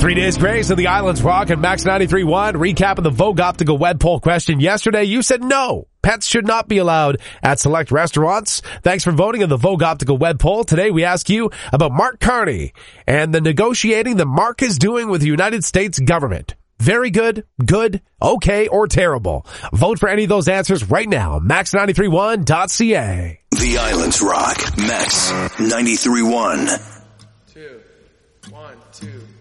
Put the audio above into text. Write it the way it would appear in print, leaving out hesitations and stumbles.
3 days grace of the Islands Rock and Max 93.1. Recap of the Vogue Optical web poll question yesterday. You said no. Pets should not be allowed at select restaurants. Thanks for voting in the Vogue Optical web poll. Today we ask you about Mark Carney and the negotiating that Mark is doing with the United States government. Very good, good, okay, or terrible. Vote for any of those answers right now. Max931.ca. The Islands Rock. Max 93.1. 2, 1, 2.